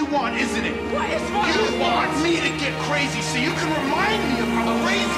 want, isn't it? What is what You I want me to get crazy so you can remind me of how crazy